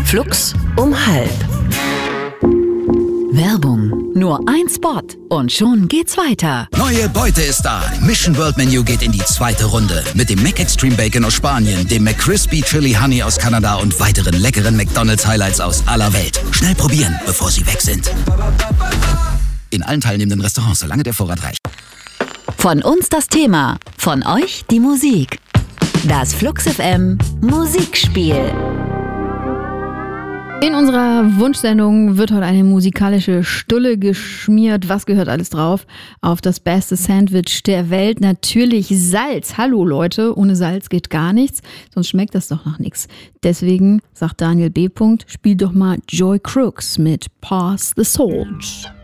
Flux um 12:30. Werbung. Nur ein Spot und schon geht's weiter. Neue Beute ist da. Mission World Menu geht in die zweite Runde. Mit dem McExtreme Bacon aus Spanien, dem McCrispy Chili Honey aus Kanada und weiteren leckeren McDonald's Highlights aus aller Welt. Schnell probieren, bevor sie weg sind. In allen teilnehmenden Restaurants, solange der Vorrat reicht. Von uns das Thema, von euch die Musik. Das Flux FM Musikspiel. In unserer Wunschsendung wird heute eine musikalische Stulle geschmiert. Was gehört alles drauf? Auf das beste Sandwich der Welt. Natürlich Salz. Hallo Leute, ohne Salz geht gar nichts. Sonst schmeckt das doch nach nichts. Deswegen sagt Daniel B. Spiel doch mal Joy Crooks mit Pass the Salt.